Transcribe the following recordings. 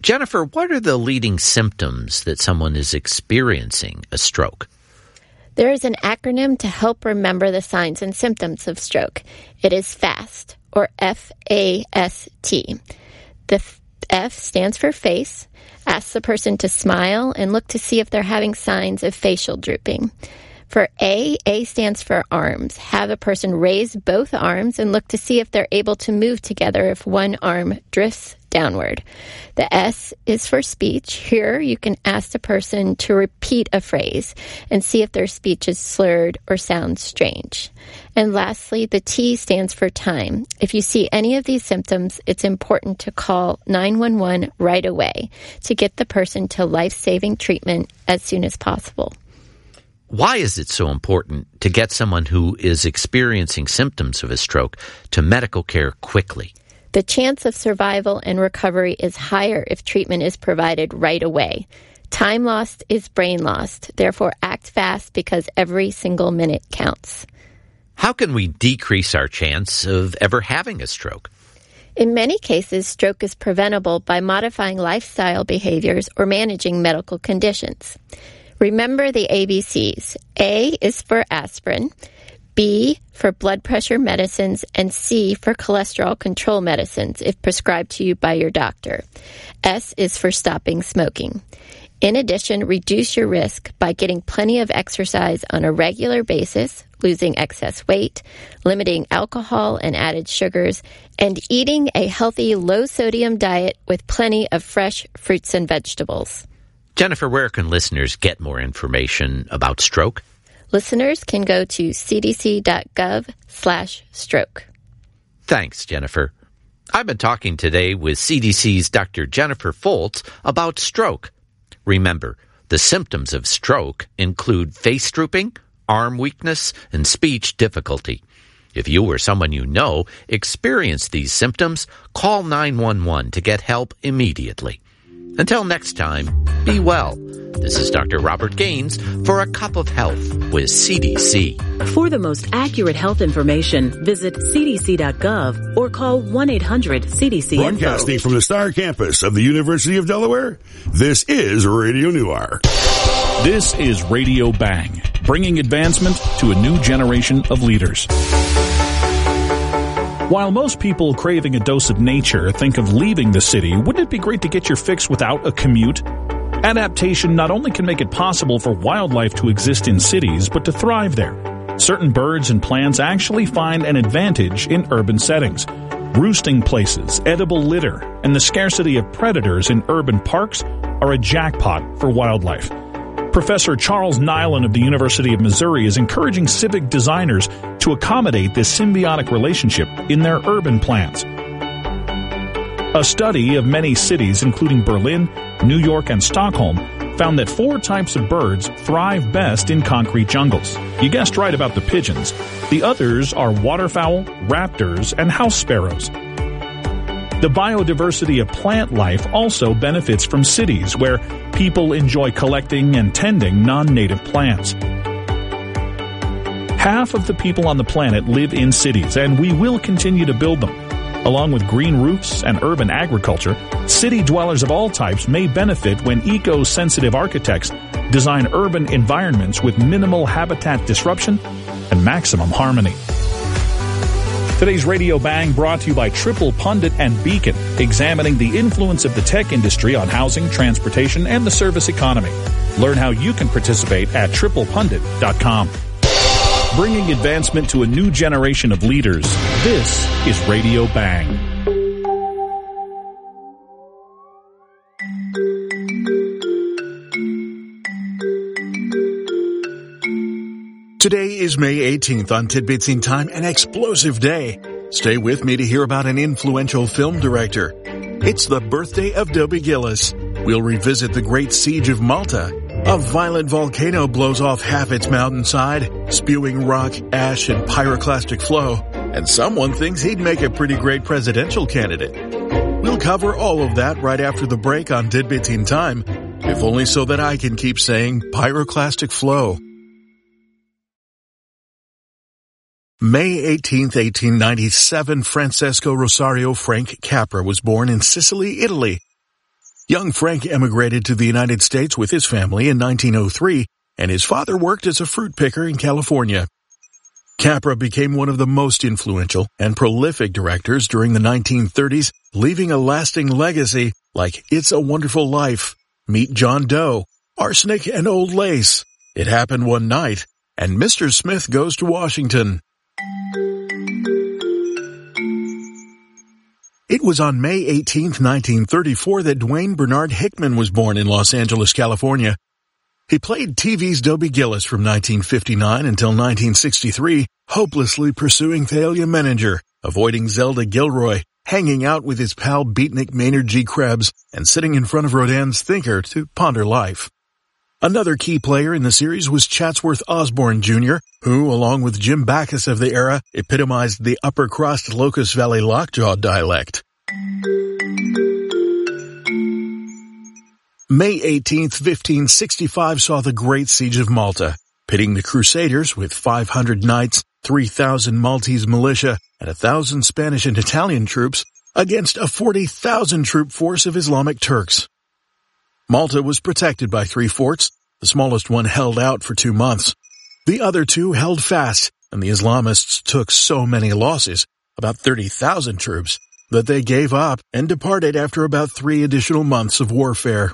Jennifer, what are the leading symptoms that someone is experiencing a stroke? There is an acronym to help remember the signs and symptoms of stroke. It is FAST, or F-A-S-T. The F stands for face. Ask the person to smile and look to see if they're having signs of facial drooping. For A stands for arms. Have a person raise both arms and look to see if they're able to move together if one arm drifts downward. The S is for speech. Here you can ask the person to repeat a phrase and see if their speech is slurred or sounds strange. And lastly, the T stands for time. If you see any of these symptoms, it's important to call 911 right away to get the person to life-saving treatment as soon as possible. Why is it so important to get someone who is experiencing symptoms of a stroke to medical care quickly? The chance of survival and recovery is higher if treatment is provided right away. Time lost is brain lost. Therefore, act fast because every single minute counts. How can we decrease our chance of ever having a stroke? In many cases, stroke is preventable by modifying lifestyle behaviors or managing medical conditions. Remember the ABCs. A is for aspirin, B for blood pressure medicines, and C for cholesterol control medicines if prescribed to you by your doctor. S is for stopping smoking. In addition, reduce your risk by getting plenty of exercise on a regular basis, losing excess weight, limiting alcohol and added sugars, and eating a healthy low-sodium diet with plenty of fresh fruits and vegetables. Jennifer, where can listeners get more information about stroke? Listeners can go to cdc.gov/stroke. Thanks, Jennifer. I've been talking today with CDC's Dr. Jennifer Foltz about stroke. Remember, the symptoms of stroke include face drooping, arm weakness, and speech difficulty. If you or someone you know experience these symptoms, call 911 to get help immediately. Until next time, be well. This is Dr. Robert Gaines for A Cup of Health with CDC. For the most accurate health information, visit cdc.gov or call 1-800-CDC-INFO. Broadcasting from the Star Campus of the University of Delaware, this is Radio Noir. This is Radio Bang, bringing advancement to a new generation of leaders. While most people craving a dose of nature think of leaving the city, wouldn't it be great to get your fix without a commute? Adaptation not only can make it possible for wildlife to exist in cities, but to thrive there. Certain birds and plants actually find an advantage in urban settings. Roosting places, edible litter, and the scarcity of predators in urban parks are a jackpot for wildlife. Professor Charles Nyland of the University of Missouri is encouraging civic designers to accommodate this symbiotic relationship in their urban plans. A study of many cities, including Berlin, New York, and Stockholm, found that 4 types of birds thrive best in concrete jungles. You guessed right about the pigeons. The others are waterfowl, raptors, and house sparrows. The biodiversity of plant life also benefits from cities where people enjoy collecting and tending non-native plants. Half of the people on the planet live in cities, and we will continue to build them. Along with green roofs and urban agriculture, city dwellers of all types may benefit when eco-sensitive architects design urban environments with minimal habitat disruption and maximum harmony. Today's Radio Bang brought to you by Triple Pundit and Beacon, examining the influence of the tech industry on housing, transportation, and the service economy. Learn how you can participate at triplepundit.com. Bringing advancement to a new generation of leaders, this is Radio Bang. Today is May 18th on Tidbits in Time, an explosive day. Stay with me to hear about an influential film director. It's the birthday of Dobie Gillis. We'll revisit the Great Siege of Malta. A violent volcano blows off half its mountainside, spewing rock, ash, and pyroclastic flow. And someone thinks he'd make a pretty great presidential candidate. We'll cover all of that right after the break on Tidbits in Time, if only so that I can keep saying pyroclastic flow. May 18th, 1897, Francesco Rosario Frank Capra was born in Sicily, Italy. Young Frank emigrated to the United States with his family in 1903, and his father worked as a fruit picker in California. Capra became one of the most influential and prolific directors during the 1930s, leaving a lasting legacy like It's a Wonderful Life, Meet John Doe, Arsenic and Old Lace, It Happened One Night, and Mr. Smith Goes to Washington. It was on May 18, 1934 that Dwayne Bernard Hickman was born in Los Angeles, California. He played TV's Dobie Gillis from 1959 until 1963, hopelessly pursuing Thalia Menninger, avoiding Zelda Gilroy, hanging out with his pal beatnik Maynard G. Krebs, and sitting in front of Rodin's Thinker to ponder life. Another key player in the series was Chatsworth Osborne Jr., who, along with Jim Backus of the era, epitomized the upper-crust Locust Valley lockjaw dialect. May 18th, 1565 saw the Great Siege of Malta, pitting the Crusaders with 500 knights, 3,000 Maltese militia, and 1,000 Spanish and Italian troops against a 40,000-troop force of Islamic Turks. Malta was protected by 3 forts. The smallest one held out for 2 months. The other 2 held fast, and the Islamists took so many losses, about 30,000 troops, that they gave up and departed after about 3 additional months of warfare.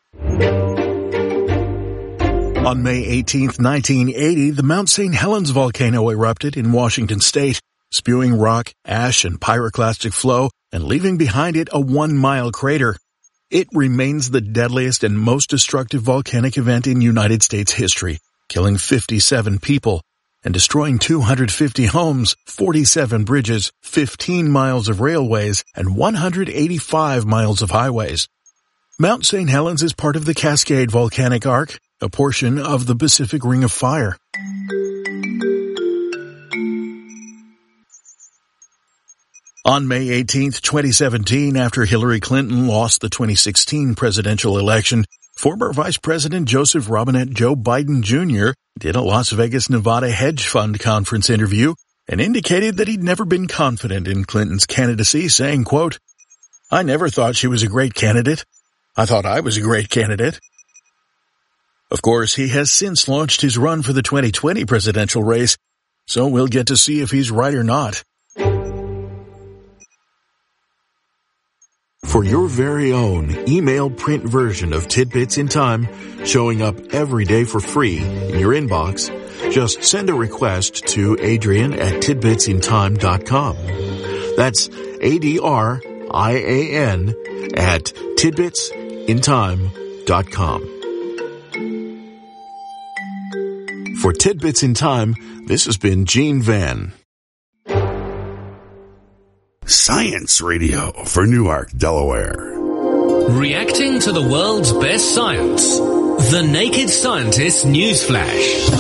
On May 18, 1980, the Mount St. Helens volcano erupted in Washington state, spewing rock, ash, and pyroclastic flow, and leaving behind it a 1-mile crater. It remains the deadliest and most destructive volcanic event in United States history, killing 57 people and destroying 250 homes, 47 bridges, 15 miles of railways, and 185 miles of highways. Mount St. Helens is part of the Cascade Volcanic Arc, a portion of the Pacific Ring of Fire. On May 18, 2017, after Hillary Clinton lost the 2016 presidential election, former Vice President Joseph Robinette Joe Biden Jr. did a Las Vegas, Nevada hedge fund conference interview and indicated that he'd never been confident in Clinton's candidacy, saying, quote, "I never thought she was a great candidate. I thought I was a great candidate." Of course, he has since launched his run for the 2020 presidential race, so we'll get to see if he's right or not. For your very own email print version of Tidbits in Time, showing up every day for free in your inbox, just send a request to Adrian@tidbitsintime.com. That's ADRIAN at tidbitsintime.com. For Tidbits in Time, this has been Gene Van. Science Radio for Newark, Delaware. Reacting to the world's best science. The Naked Scientist Newsflash.